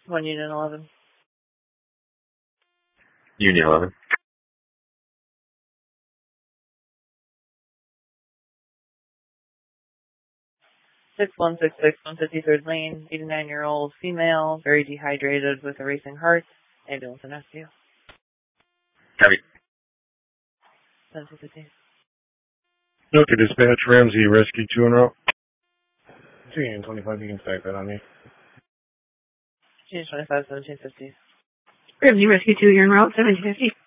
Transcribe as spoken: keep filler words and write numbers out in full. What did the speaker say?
one Union eleven. Union eleven. six one six six, one fifty-third Lane, eighty-nine-year-old female, very dehydrated with a racing heart. Ambulance and rescue. Copy. ten two fifteen. Okay, dispatch, Ramsey, rescue two en route. two Union twenty-five, you can stack that on me. Union twenty-five, seventeen fifty. Ramsey, rescue two, you're en route, seventeen fifty.